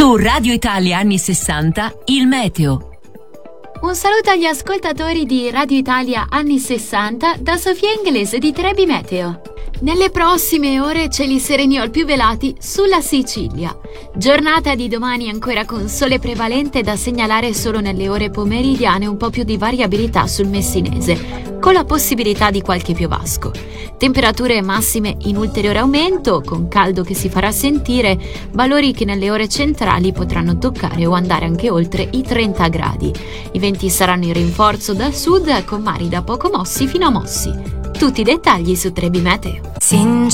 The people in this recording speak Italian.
Su Radio Italia anni 60, il meteo. Un saluto agli ascoltatori di Radio Italia anni 60 da Sofia Inglese di Trebi Meteo. Nelle prossime ore cieli sereni o al più velati sulla Sicilia. Giornata di domani ancora con sole prevalente, da segnalare solo nelle ore pomeridiane un po' più di variabilità sul messinese, con la possibilità di qualche piovasco. Temperature massime in ulteriore aumento, con caldo che si farà sentire, valori che nelle ore centrali potranno toccare o andare anche oltre i 30 gradi. I venti saranno in rinforzo dal sud, con mari da poco mossi fino a mossi. Tutti i dettagli su Trebi Meteo.